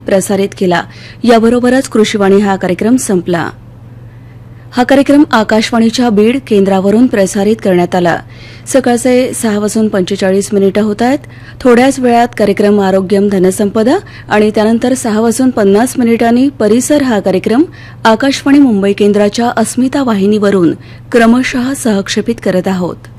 प्रसारित केला. याबरोबरच कृषीवाणी हा कार्यक्रम संपला. हा कार्यक्रम आकाशवाणीच्या बीड केंद्रावरून प्रसारित करण्यात आला. सकाळचे 6:45 होत आहेत. थोड्याच वेळात कार्यक्रम आरोग्यम धनसंपदा आणि त्यानंतर 6:50 परिसर हा कार्यक्रम आकाशवाणी मुंबई केंद्राच्या अस्मिता वाहिनीवरून क्रमशः सहक्षेपित करत आहोत.